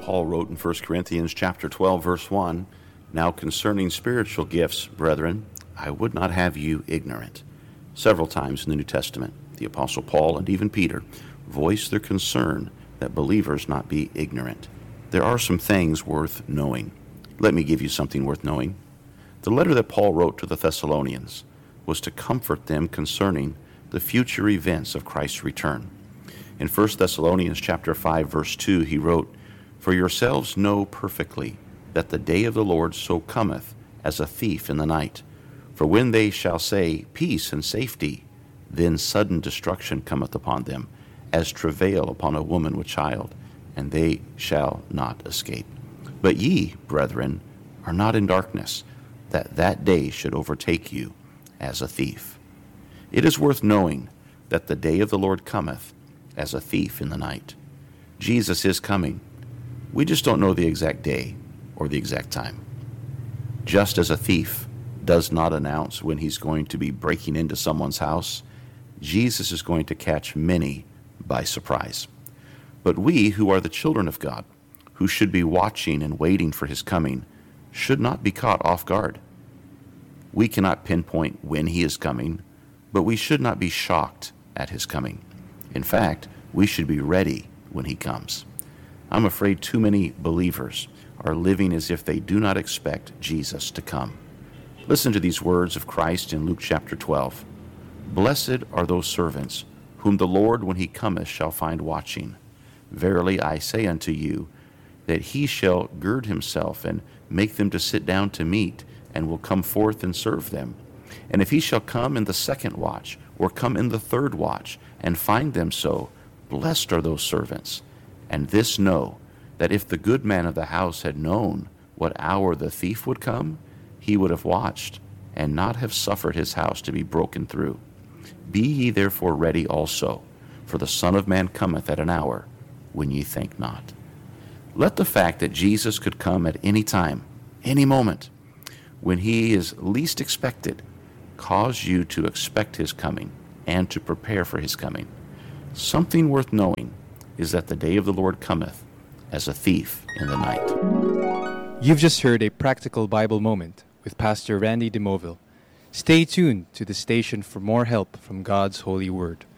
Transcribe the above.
Paul wrote in 1 Corinthians chapter 12, verse 1, "Now concerning spiritual gifts, brethren, I would not have you ignorant." Several times in the New Testament, the Apostle Paul and even Peter voice their concern that believers not be ignorant. There are some things worth knowing. Let me give you something worth knowing. The letter that Paul wrote to the Thessalonians was to comfort them concerning the future events of Christ's return. In 1 Thessalonians chapter 5, verse 2, he wrote, "For yourselves know perfectly that the day of the Lord so cometh as a thief in the night. For when they shall say, Peace and safety, then sudden destruction cometh upon them, as travail upon a woman with child, and they shall not escape. But ye, brethren, are not in darkness, that that day should overtake you as a thief." It is worth knowing that the day of the Lord cometh as a thief in the night. Jesus is coming. We just don't know the exact day or the exact time. Just as a thief does not announce when he's going to be breaking into someone's house, Jesus is going to catch many by surprise. But we who are the children of God, who should be watching and waiting for his coming, should not be caught off guard. We cannot pinpoint when he is coming, but we should not be shocked at his coming. In fact, we should be ready when he comes. I'm afraid too many believers are living as if they do not expect Jesus to come. Listen to these words of Christ in Luke chapter 12. "Blessed are those servants whom the Lord when he cometh shall find watching. Verily I say unto you, that he shall gird himself and make them to sit down to meat, and will come forth and serve them. And if he shall come in the second watch, or come in the third watch, and find them so, blessed are those servants. And this know, that if the good man of the house had known what hour the thief would come, he would have watched, and not have suffered his house to be broken through. Be ye therefore ready also, for the Son of Man cometh at an hour when ye think not." Let the fact that Jesus could come at any time, any moment, when he is least expected, cause you to expect his coming and to prepare for his coming. Something worth knowing is that the day of the Lord cometh as a thief in the night. You've just heard a practical Bible moment with Pastor Randy DeMoville. Stay tuned to the station for more help from God's holy word.